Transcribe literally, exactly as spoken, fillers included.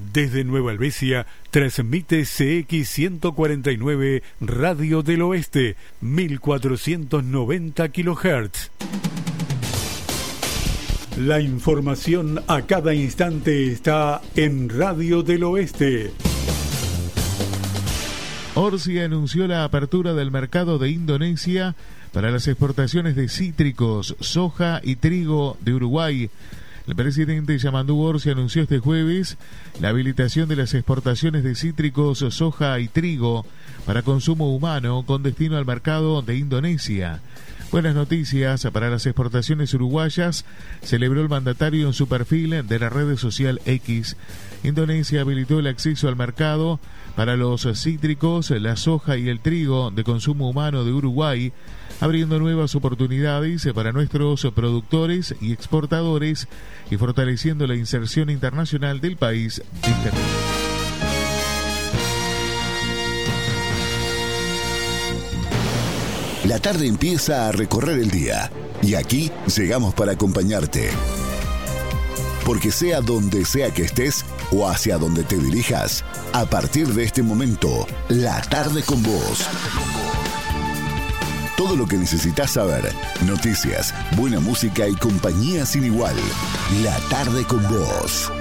Desde Nueva Helvecia transmite C X ciento cuarenta y nueve Radio del Oeste, mil cuatrocientos noventa kilohertz. La información a cada instante está en Radio del Oeste. Orsi anunció la apertura del mercado de Indonesia para las exportaciones de cítricos, soja y trigo de Uruguay. El presidente Yamandu Orsi anunció este jueves la habilitación de las exportaciones de cítricos, soja y trigo para consumo humano con destino al mercado de Indonesia. Buenas noticias para las exportaciones uruguayas, celebró el mandatario en su perfil de la red social X. Indonesia habilitó el acceso al mercado para los cítricos, la soja y el trigo de consumo humano de Uruguay, abriendo nuevas oportunidades para nuestros productores y exportadores y fortaleciendo la inserción internacional del país. La tarde empieza a recorrer el día y aquí llegamos para acompañarte. Porque sea donde sea que estés o hacia donde te dirijas, a partir de este momento, La Tarde con Vos. Todo lo que necesitas saber, noticias, buena música y compañía sin igual. La Tarde con Vos.